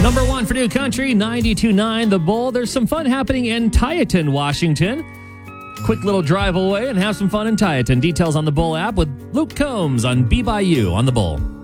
Number one for New Country, 92.9 The Bull. There's some fun happening in Tieton, Washington. Quick little drive away and have some fun in Tieton. Details on the Bull app with Luke Combs on Be By You on the Bull.